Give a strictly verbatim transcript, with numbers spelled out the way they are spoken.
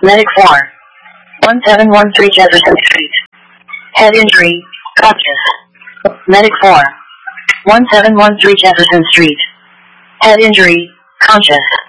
Medic four. one seven one three Jefferson Street. Head injury, conscious. Medic four. one seven one three Jefferson Street. Head injury, conscious.